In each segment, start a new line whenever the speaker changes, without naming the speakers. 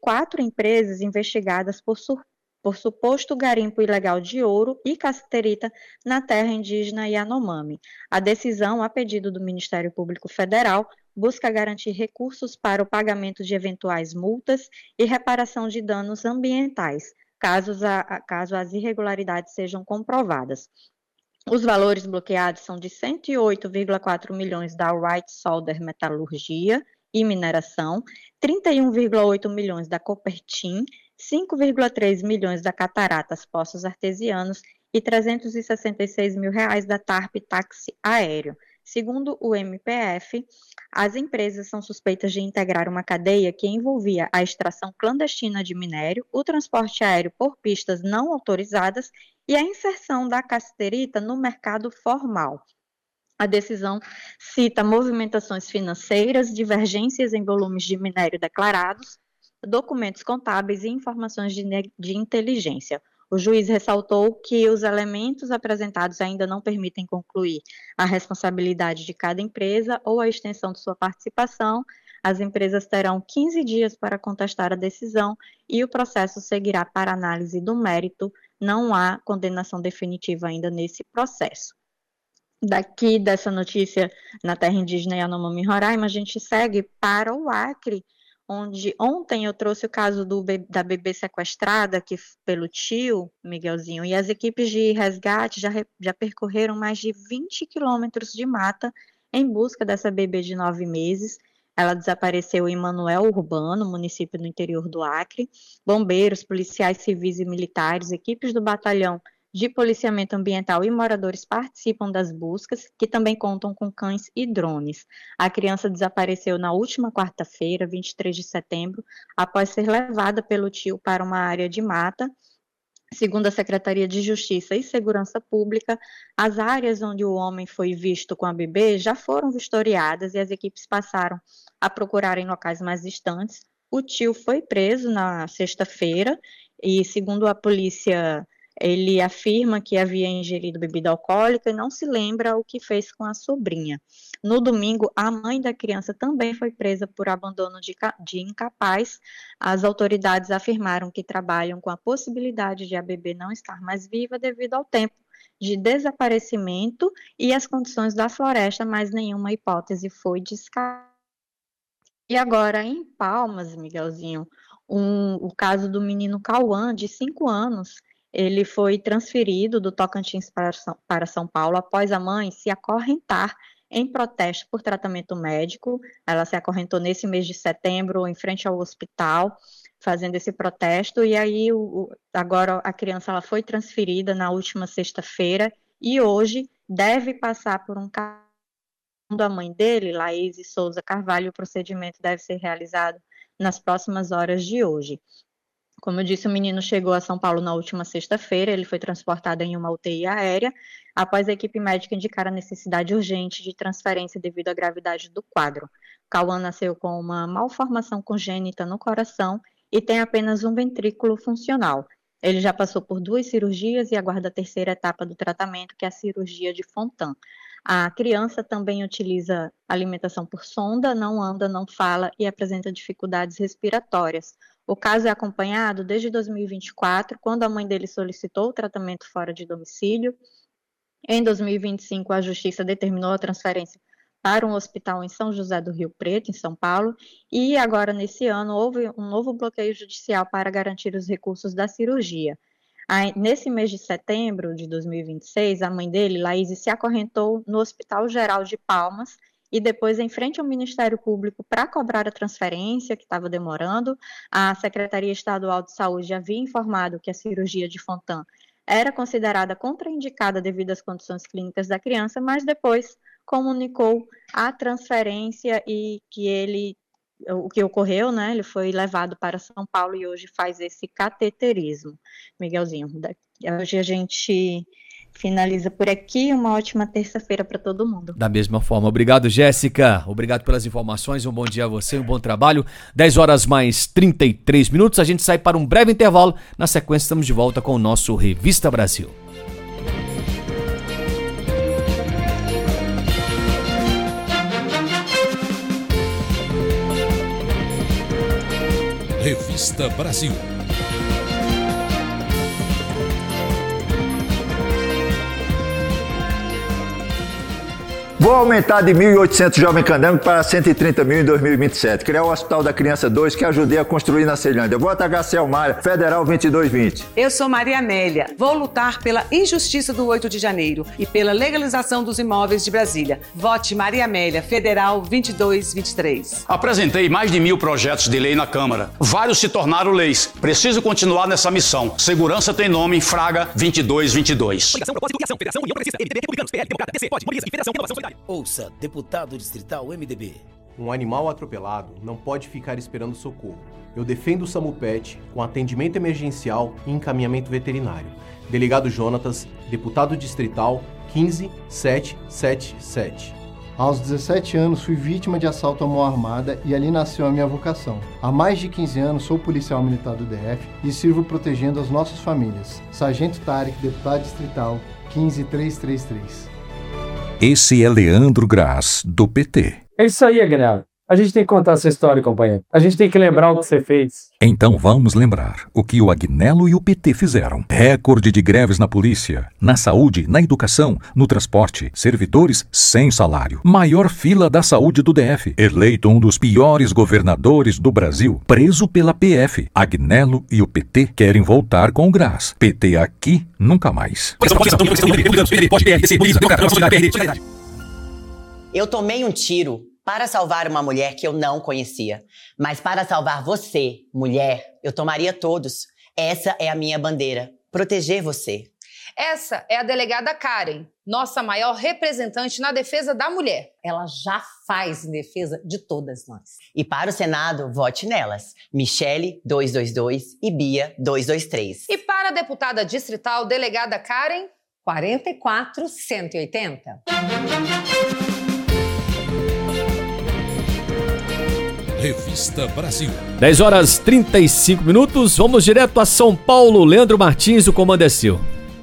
4 empresas investigadas por suposto garimpo ilegal de ouro e cassiterita na terra indígena Yanomami. A decisão, a pedido do Ministério Público Federal, busca garantir recursos para o pagamento de eventuais multas e reparação de danos ambientais, caso as irregularidades sejam comprovadas. Os valores bloqueados são de 108,4 milhões da White Solder Metalurgia e Mineração, 31,8 milhões da Copertim, 5,3 milhões da Cataratas Poços Artesianos e 366 mil reais da TARP Táxi Aéreo. Segundo o MPF, as empresas são suspeitas de integrar uma cadeia que envolvia a extração clandestina de minério, o transporte aéreo por pistas não autorizadas e a inserção da cassiterita no mercado formal. A decisão cita movimentações financeiras, divergências em volumes de minério declarados, documentos contábeis e informações de inteligência. O juiz ressaltou que os elementos apresentados ainda não permitem concluir a responsabilidade de cada empresa ou a extensão de sua participação. As empresas terão 15 dias para contestar a decisão e o processo seguirá para análise do mérito. Não há condenação definitiva ainda nesse processo. Daqui dessa notícia na terra indígena Yanomami, Roraima, a gente segue para o Acre, onde ontem eu trouxe o caso da bebê sequestrada pelo tio Miguelzinho, e as equipes de resgate já percorreram mais de 20 quilômetros de mata em busca dessa bebê de 9 meses. Ela desapareceu em Manoel Urbano, município do interior do Acre. Bombeiros, policiais civis e militares, equipes do batalhão de policiamento ambiental e moradores participam das buscas, que também contam com cães e drones. A criança desapareceu na última quarta-feira, 23 de setembro, após ser levada pelo tio para uma área de mata. Segundo a Secretaria de Justiça e Segurança Pública, as áreas onde o homem foi visto com a bebê já foram vistoriadas e as equipes passaram a procurar em locais mais distantes. O tio foi preso na sexta-feira e, segundo a polícia, ele afirma que havia ingerido bebida alcoólica e não se lembra o que fez com a sobrinha. No domingo, a mãe da criança também foi presa por abandono de incapaz. As autoridades afirmaram que trabalham com a possibilidade de a bebê não estar mais viva devido ao tempo de desaparecimento e as condições da floresta, mas nenhuma hipótese foi descartada. E agora, em Palmas, Miguelzinho, o caso do menino Cauã, de 5 anos, ele foi transferido do Tocantins para São Paulo após a mãe se acorrentar em protesto por tratamento médico. Ela se acorrentou nesse mês de setembro em frente ao hospital, fazendo esse protesto, e aí agora a criança ela foi transferida na última sexta-feira e hoje deve passar por um caso da mãe dele, Laís Souza Carvalho. O procedimento deve ser realizado nas próximas horas de hoje. Como eu disse, o menino chegou a São Paulo na última sexta-feira, ele foi transportado em uma UTI aérea, após a equipe médica indicar a necessidade urgente de transferência devido à gravidade do quadro. Cauã nasceu com uma malformação congênita no coração e tem apenas um ventrículo funcional. Ele já passou por 2 cirurgias e aguarda a terceira etapa do tratamento, que é a cirurgia de Fontan. A criança também utiliza alimentação por sonda, não anda, não fala e apresenta dificuldades respiratórias. O caso é acompanhado desde 2024, quando a mãe dele solicitou o tratamento fora de domicílio. Em 2025, a Justiça determinou a transferência para um hospital em São José do Rio Preto, em São Paulo, e agora, nesse ano, houve um novo bloqueio judicial para garantir os recursos da cirurgia. Nesse mês de setembro de 2026, a mãe dele, Laís, se acorrentou no Hospital Geral de Palmas e depois em frente ao Ministério Público para cobrar a transferência, que estava demorando. A Secretaria Estadual de Saúde havia informado que a cirurgia de Fontan era considerada contraindicada devido às condições clínicas da criança, mas depois comunicou a transferência e que o que ocorreu, né? Ele foi levado para São Paulo e hoje faz esse cateterismo. Miguelzinho, hoje a gente finaliza por aqui. Uma ótima terça-feira para todo mundo.
Da mesma forma. Obrigado, Jéssica. Obrigado pelas informações. Um bom dia a você, um bom trabalho. 10 horas mais 33 minutos. A gente sai para um breve intervalo. Na sequência, estamos de volta com o nosso Revista Brasil.
Revista Brasil.
Vou aumentar de 1.800 Jovem Candango para 130 mil em 2027. Criar o Hospital da Criança 2 que ajudei a construir na Ceilândia. Voto HC Almaira, Federal 2220.
Eu sou Maria Amélia. Vou lutar pela injustiça do 8 de janeiro e pela legalização dos imóveis de Brasília. Vote Maria Amélia, Federal 2223.
Apresentei mais de 1.000 projetos de lei na Câmara. Vários se tornaram leis. Preciso continuar nessa missão. Segurança tem nome, Fraga 2222.
Ouça, deputado distrital MDB.
Um animal atropelado não pode ficar esperando socorro. Eu defendo o SamuPet com atendimento emergencial e encaminhamento veterinário. Delegado Jonatas, deputado distrital 15777.
Aos 17 anos fui vítima de assalto à mão armada e ali nasceu a minha vocação. Há mais de 15 anos sou policial militar do DF e sirvo protegendo as nossas famílias. Sargento Tarek, deputado distrital 15333.
Esse é Leandro Graz, do PT.
É isso aí, Agnello. A gente tem que contar essa história, companheiro. A gente tem que lembrar o que você fez.
Então vamos lembrar o que o Agnello e o PT fizeram. Recorde de greves na polícia, na saúde, na educação, no transporte, servidores sem salário. Maior fila da saúde do DF. Eleito um dos piores governadores do Brasil. Preso pela PF. Agnello e o PT querem voltar com o Graz. PT aqui, nunca mais.
Eu tomei um tiro para salvar uma mulher que eu não conhecia. Mas para salvar você, mulher, eu tomaria todos. Essa é a minha bandeira. Proteger você.
Essa é a delegada Karen, nossa maior representante na defesa da mulher. Ela já faz em defesa de todas nós.
E para o Senado, vote nelas. Michele 222 e Bia 223.
E para a deputada distrital, delegada Karen, 44180.
Revista Brasil.
10 horas 35 minutos. Vamos direto a São Paulo. Leandro Martins, o comando é seu.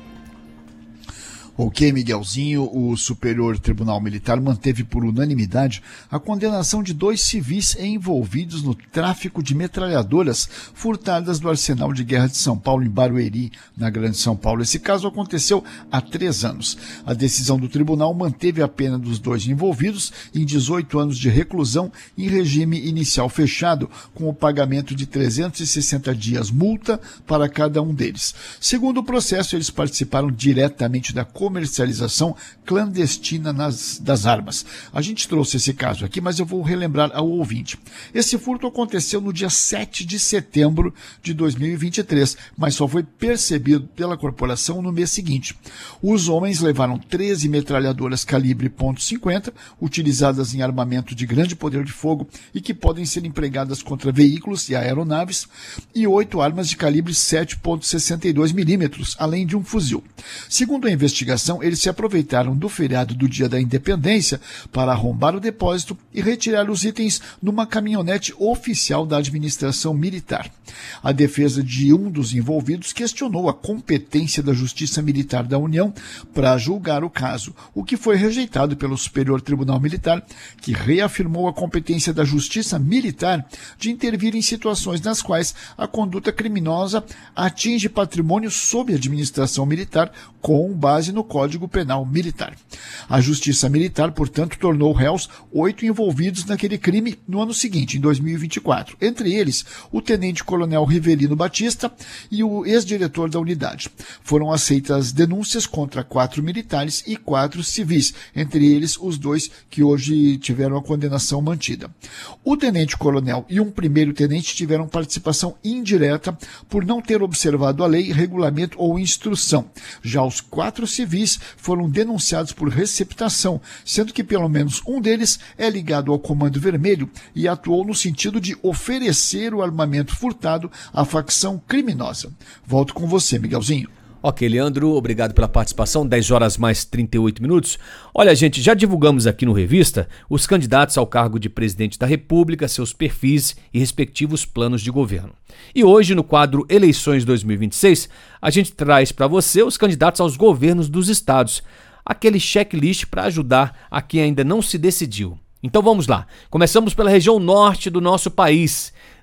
Ok, Miguelzinho, o Superior Tribunal Militar manteve por unanimidade a condenação de 2 civis envolvidos no tráfico de metralhadoras furtadas do Arsenal de Guerra de São Paulo, em Barueri, na Grande São Paulo. Esse caso aconteceu há 3 anos. A decisão do tribunal manteve a pena dos 2 envolvidos em 18 anos de reclusão em regime inicial fechado, com o pagamento de 360 dias multa para cada um deles. Segundo o processo, eles participaram diretamente da comercialização clandestina das armas. A gente trouxe esse caso aqui, mas eu vou relembrar ao ouvinte. Esse furto aconteceu no dia 7 de setembro de 2023, mas só foi percebido pela corporação no mês seguinte. Os homens levaram 13 metralhadoras calibre .50, utilizadas em armamento de grande poder de fogo e que podem ser empregadas contra veículos e aeronaves, e 8 armas de calibre 7,62 milímetros, além de um fuzil. Segundo a investigação, eles se aproveitaram do feriado do Dia da Independência para arrombar o depósito e retirar os itens numa caminhonete oficial da administração militar. A defesa de um dos envolvidos questionou a competência da Justiça Militar da União para julgar o caso, o que foi rejeitado pelo Superior Tribunal Militar, que reafirmou a competência da Justiça Militar de intervir em situações nas quais a conduta criminosa atinge patrimônio sob administração militar com base no Código Penal Militar. A Justiça Militar, portanto, tornou réus 8 envolvidos naquele crime no ano seguinte, em 2024. Entre eles, o tenente-coronel Rivelino Batista e o ex-diretor da unidade. Foram aceitas denúncias contra 4 militares e 4 civis, entre eles os 2 que hoje tiveram a condenação mantida. O tenente-coronel e um primeiro-tenente tiveram participação indireta por não ter observado a lei, regulamento ou instrução. Já os 4 civis foram denunciados por receptação, sendo que pelo menos um deles é ligado ao Comando Vermelho e atuou no sentido de oferecer o armamento furtado à facção criminosa. Volto com você, Miguelzinho.
Ok, Leandro, obrigado pela participação. 10 horas mais 38 minutos. Olha, gente, já divulgamos aqui no Revista os candidatos ao cargo de presidente da República, seus perfis e respectivos planos de governo. E hoje, no quadro Eleições 2026, a gente traz para você os candidatos aos governos dos estados, aquele checklist para ajudar a quem ainda não se decidiu. Então vamos lá. Começamos pela região norte do nosso país.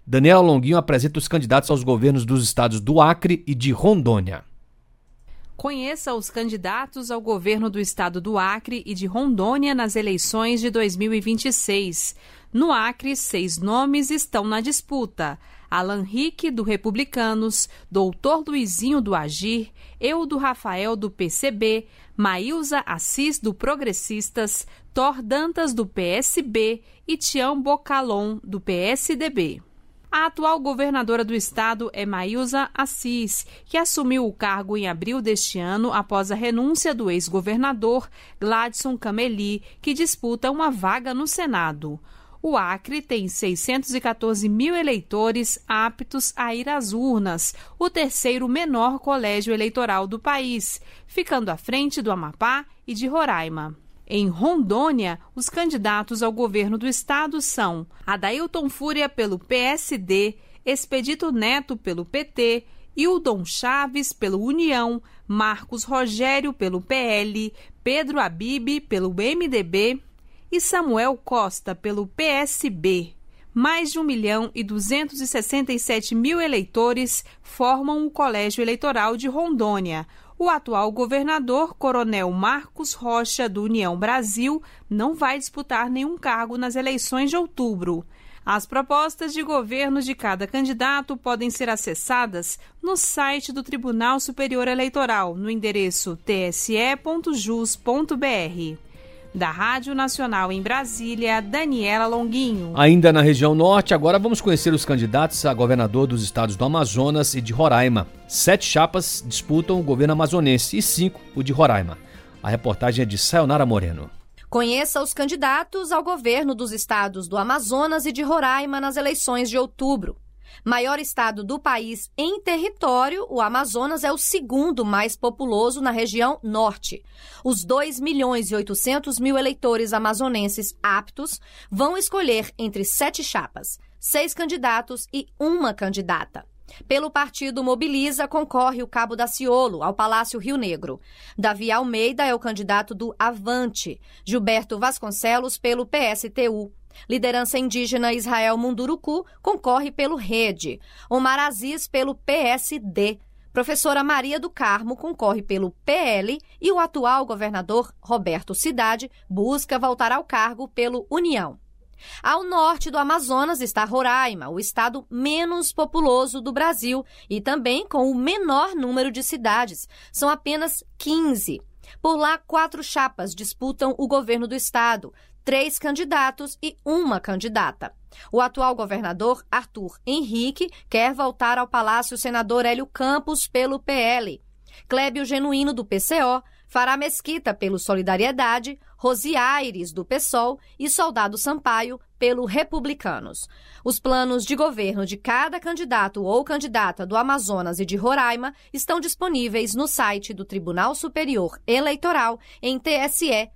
Daniela Longuinho apresenta os candidatos aos governos dos estados do Acre e de Rondônia.
Conheça os candidatos ao governo do estado do Acre e de Rondônia nas eleições de 2026. No Acre, 6 nomes estão na disputa: Alan Rick, do Republicanos, Doutor Luizinho, do Agir, Eudo Rafael, do PCB, Maílza Assis, do Progressistas, Thor Dantas, do PSB e Tião Bocalon, do PSDB. A atual governadora do estado é Maílza Assis, que assumiu o cargo em abril deste ano após a renúncia do ex-governador Gladson Cameli, que disputa uma vaga no Senado. O Acre tem 614 mil eleitores aptos a ir às urnas, o terceiro menor colégio eleitoral do país, ficando à frente do Amapá e de Roraima. Em Rondônia, os candidatos ao governo do estado são Adailton Fúria pelo PSD, Expedito Neto pelo PT, Hildon Chaves pelo União, Marcos Rogério pelo PL, Pedro Abib pelo MDB e Samuel Costa pelo PSB. Mais de 1.267.000 eleitores formam o Colégio Eleitoral de Rondônia. O atual governador, Coronel Marcos Rocha, do União Brasil, não vai disputar nenhum cargo nas eleições de outubro. As propostas de governo de cada candidato podem ser acessadas no site do Tribunal Superior Eleitoral, no endereço tse.jus.br. Da Rádio Nacional em Brasília, Daniela Longuinho.
Ainda na região norte, agora vamos conhecer os candidatos a governador dos estados do Amazonas e de Roraima. 7 chapas disputam o governo amazonense e 5 o de Roraima. A reportagem é de Sayonara Moreno.
Conheça os candidatos ao governo dos estados do Amazonas e de Roraima nas eleições de outubro. Maior estado do país em território, o Amazonas é o segundo mais populoso na região norte. Os 2.800.000 eleitores amazonenses aptos vão escolher entre 7 chapas, 6 candidatos e 1 candidata. Pelo partido Mobiliza, concorre o Cabo Daciolo, ao Palácio Rio Negro. Davi Almeida é o candidato do Avante. Gilberto Vasconcelos pelo PSTU. Liderança indígena Israel Munduruku concorre pelo Rede. Omar Aziz pelo PSD. Professora Maria do Carmo concorre pelo PL e o atual governador Roberto Cidade busca voltar ao cargo pelo União. Ao norte do Amazonas está Roraima, o estado menos populoso do Brasil e também com o menor número de cidades. São apenas 15. Por lá, 4 chapas disputam o governo do estado, 3 candidatos e 1 candidata. O atual governador, Arthur Henrique, quer voltar ao Palácio Senador Hélio Campos pelo PL. Clébio Genuíno, do PCO, Fará Mesquita pelo Solidariedade, Rosi Aires, do PSOL e Soldado Sampaio pelo Republicanos. Os planos de governo de cada candidato ou candidata do Amazonas e de Roraima estão disponíveis no site do Tribunal Superior Eleitoral em tse.jus.br.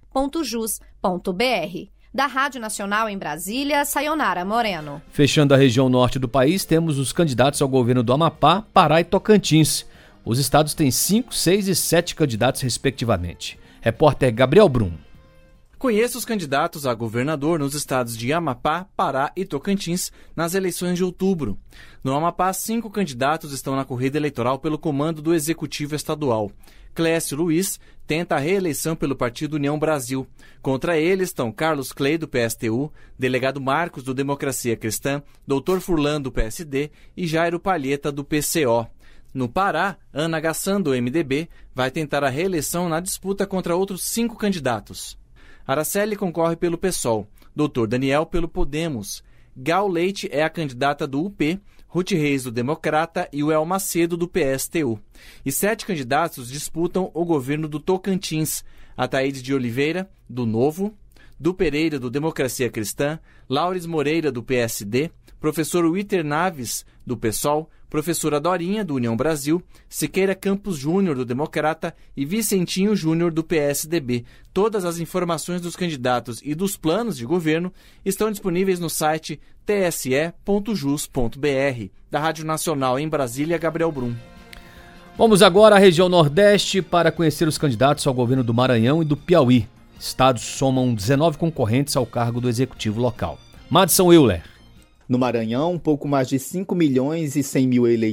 Da Rádio Nacional em Brasília, Sayonara Moreno.
Fechando a região norte do país, temos os candidatos ao governo do Amapá, Pará e Tocantins. Os estados têm 5, 6 e 7 candidatos, respectivamente. Repórter Gabriel Brum.
Conheça os candidatos a governador nos estados de Amapá, Pará e Tocantins nas eleições de outubro. No Amapá, 5 candidatos estão na corrida eleitoral pelo comando do Executivo Estadual. Clécio Luiz tenta a reeleição pelo Partido União Brasil. Contra ele estão Carlos Clay, do PSTU, delegado Marcos, do Democracia Cristã, Dr. Furlan, do PSD e Jairo Palheta, do PCO. No Pará, Ana Gassan, do MDB, vai tentar a reeleição na disputa contra outros 5 candidatos. Araceli concorre pelo PSOL, Dr. Daniel pelo Podemos, Gal Leite é a candidata do UP, Ruth Reis do Democrata e o El Macedo do PSTU. E 7 candidatos disputam o governo do Tocantins, Ataíde de Oliveira, do Novo, do Pereira, do Democracia Cristã, Laures Moreira, do PSD, professor Witter Naves, do PSOL, professora Dorinha, do União Brasil, Siqueira Campos Júnior, do Democrata e Vicentinho Júnior, do PSDB. Todas as informações dos candidatos e dos planos de governo estão disponíveis no site tse.jus.br. Da Rádio Nacional em Brasília, Gabriel Brum.
Vamos agora à região Nordeste para conhecer os candidatos ao governo do Maranhão e do Piauí. Estados somam 19 concorrentes ao cargo do Executivo local. Madison Euler.
No Maranhão, pouco mais de 5 milhões e 100 mil eleitores